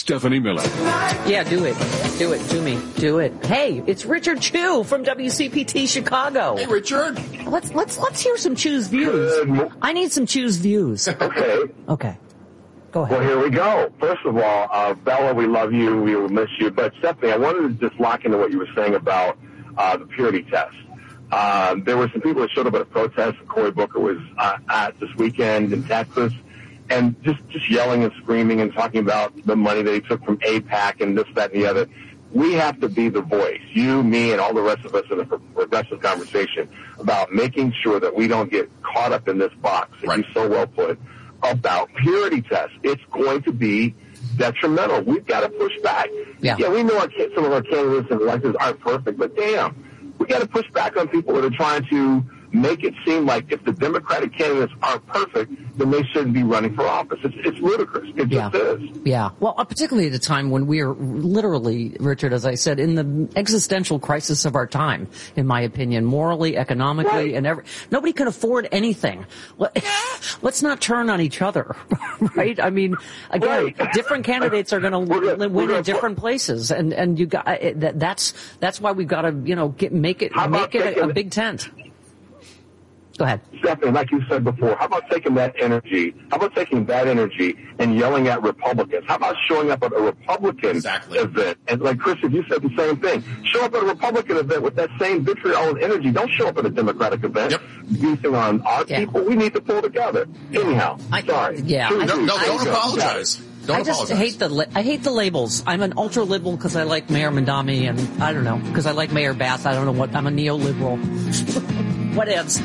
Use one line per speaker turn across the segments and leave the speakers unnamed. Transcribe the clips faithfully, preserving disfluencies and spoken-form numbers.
Stephanie Miller.
Yeah, do it. Do it. Do me. Do it. Hey, it's Richard Chew from W C P T Chicago.
Hey, Richard.
Let's let's let's hear some Chew's views. I need some Chew's views.
Okay.
Okay. Go ahead.
Well, here we go. First of all, uh, Bella, we love you. We will miss you. But Stephanie, I wanted to just lock into what you were saying about uh, the purity test. Uh, there were some people that showed up at a protest. Cory Booker was uh, at this weekend in Texas, and just, just yelling and screaming and talking about the money that he took from AIPAC and this, that, and the other. We have to be the voice, you, me, and all the rest of us in a progressive conversation about making sure that we don't get caught up in this box, as
right.
you so well put, about purity tests. It's going to be detrimental. We've got to push back.
Yeah,
yeah we know our, some of our candidates and electors aren't perfect, but damn, we got to push back on people that are trying to make it seem like if the Democratic candidates aren't perfect, then they shouldn't be running for office. It's, it's ludicrous. It
yeah.
just is.
Yeah. Well, uh, particularly at a time when we are literally, Richard, as I said, in the existential crisis of our time, in my opinion, morally, economically,
right.
and every, nobody can afford anything. Let's not turn on each other, right? I mean, again,
right.
different candidates are going to win in different places, and and you got that. That's that's why we've got to you know get make it make it a, a big tent. Go ahead.
Stephanie, like you said before, how about taking that energy, how about taking that energy and yelling at Republicans? How about showing up at a Republican
exactly.
event? And like, Chris, if you said the same thing, show up at a Republican event with that same vitriol and energy. Don't show up at a Democratic event
yep.
beating on our
yeah.
people. We need to pull together. Anyhow,
I,
sorry.
Yeah.
True,
I,
no, no,
I,
don't
I,
apologize. Don't
I just
apologize.
hate the I hate the labels. I'm an ultra liberal because I like Mayor Mandami, and I don't know because I like Mayor Bass. I don't know what I'm a neoliberal. What ifs?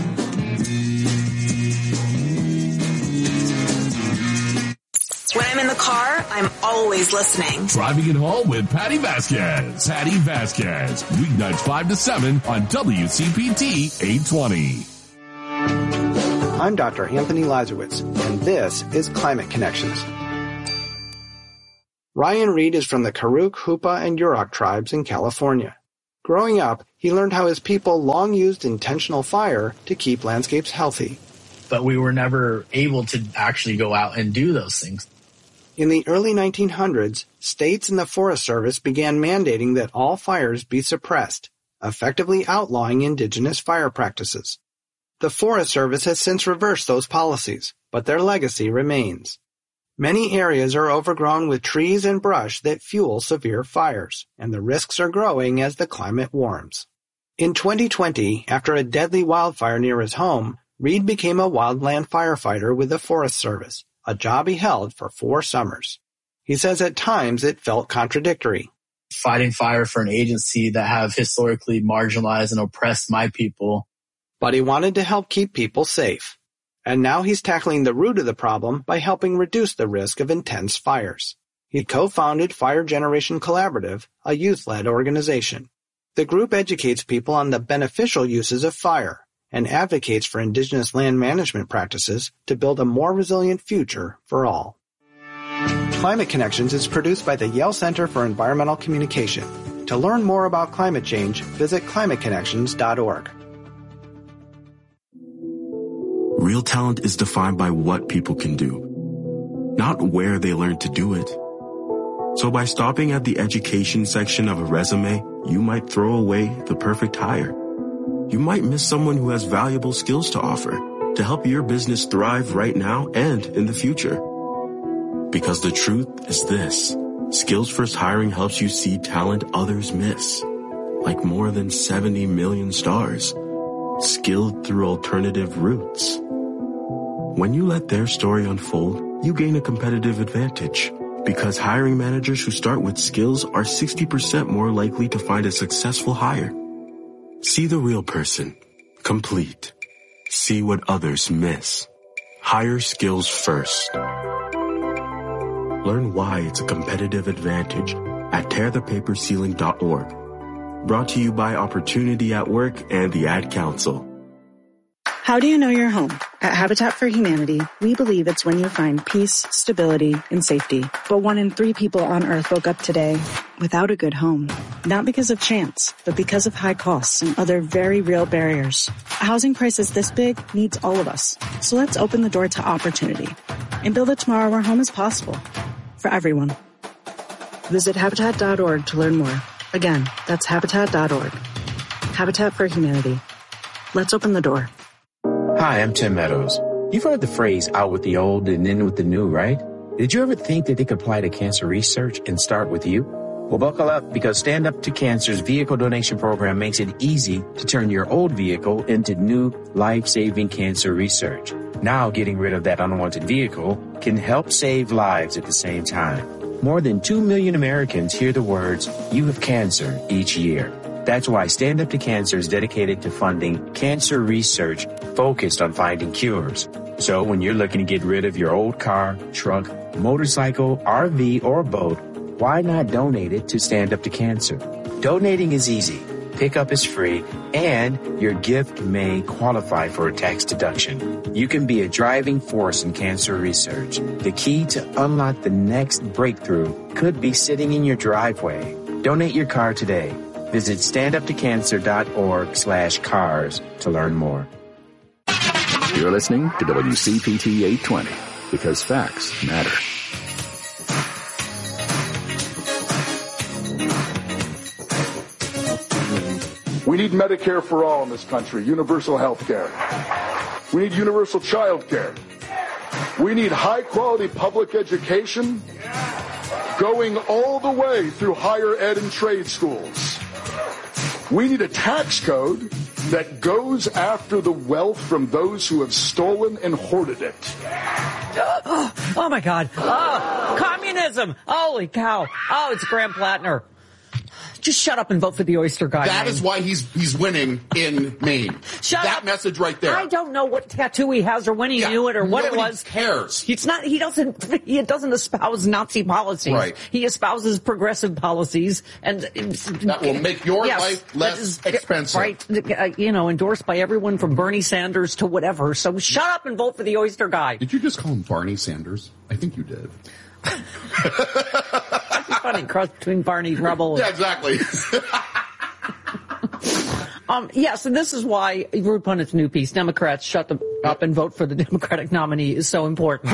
When I'm in the car, I'm always listening.
Driving it home with Patty Vasquez. Patty Vasquez. Weeknights five to seven on W C P T eight twenty.
I'm Doctor Anthony Lazarowitz, and this is Climate Connections. Ryan Reed is from the Karuk, Hupa, and Yurok tribes in California. Growing up, he learned how his people long used intentional fire to keep landscapes healthy.
But we were never able to actually go out and do those things.
In the early nineteen hundreds, states and the Forest Service began mandating that all fires be suppressed, effectively outlawing indigenous fire practices. The Forest Service has since reversed those policies, but their legacy remains. Many areas are overgrown with trees and brush that fuel severe fires, and the risks are growing as the climate warms. In twenty twenty, after a deadly wildfire near his home, Reed became a wildland firefighter with the Forest Service, a job he held for four summers. He says at times it felt contradictory.
Fighting fire for an agency that have historically marginalized and oppressed my people.
But he wanted to help keep people safe. And now he's tackling the root of the problem by helping reduce the risk of intense fires. He co-founded Fire Generation Collaborative, a youth-led organization. The group educates people on the beneficial uses of fire and advocates for indigenous land management practices to build a more resilient future for all. Climate Connections is produced by the Yale Center for Environmental Communication. To learn more about climate change, visit climate connections dot org.
Real talent is defined by what people can do, not where they learn to do it. So by stopping at the education section of a resume, you might throw away the perfect hire. You might miss someone who has valuable skills to offer to help your business thrive right now and in the future. Because the truth is this, Skills First Hiring helps you see talent others miss, like more than seventy million stars, skilled through alternative routes. When you let their story unfold, you gain a competitive advantage because hiring managers who start with skills are sixty percent more likely to find a successful hire. See the real person. Complete. See what others miss. Hire skills first. Learn why it's a competitive advantage at tear the paper ceiling dot org. Brought to you by Opportunity at Work and the Ad Council.
How do you know your home? At Habitat for Humanity, we believe it's when you find peace, stability, and safety. But one in three people on Earth woke up today without a good home. Not because of chance, but because of high costs and other very real barriers. A housing crisis this big needs all of us. So let's open the door to opportunity and build a tomorrow where home is possible for everyone. Visit habitat dot org to learn more. Again, that's habitat dot org. Habitat for Humanity. Let's open the door.
Hi, I'm Tim Meadows. You've heard the phrase out with the old and in with the new, right? Did you ever think that it could apply to cancer research and start with you? Well, buckle up, because Stand Up to Cancer's vehicle donation program makes it easy to turn your old vehicle into new life-saving cancer research. Now, getting rid of that unwanted vehicle can help save lives at the same time. More than two million Americans hear the words, "You have cancer," each year. That's why Stand Up to Cancer is dedicated to funding cancer research focused on finding cures. So when you're looking to get rid of your old car, truck, motorcycle, R V, or boat, why not donate it to Stand Up to Cancer? Donating is easy, pickup is free, and your gift may qualify for a tax deduction. You can be a driving force in cancer research. The key to unlock the next breakthrough could be sitting in your driveway. Donate your car today. Visit stand up to cancer dot org slash cars to learn more.
You're listening to W C P T eight twenty, because facts matter.
We need Medicare for all in this country, universal health care. We need universal child care. We need high-quality public education going all the way through higher ed and trade schools. We need a tax code that goes after the wealth from those who have stolen and hoarded it.
Oh, oh my God. Oh, communism. Holy cow. Oh, it's Graham Plattner. Just shut up and vote for the oyster guy.
That
Maine.
is why he's he's winning in Maine.
Shut
that
up.
message right there.
I don't know what tattoo he has or when he
yeah,
knew it or what it was.
Cares.
It's not. He doesn't. He doesn't espouse Nazi policies.
Right.
He espouses progressive policies, and
that will make your yes, life less is, expensive.
Right. Uh, you know, endorsed by everyone from Bernie Sanders to whatever. So shut up and vote for the oyster guy.
Did you just call him Barney Sanders? I think you did.
That's funny, cross between Barney Rubble.
Yeah, exactly.
um, yes, and this is why Rude Pundit's new piece, Democrats shut the up and vote for the Democratic nominee, is so important.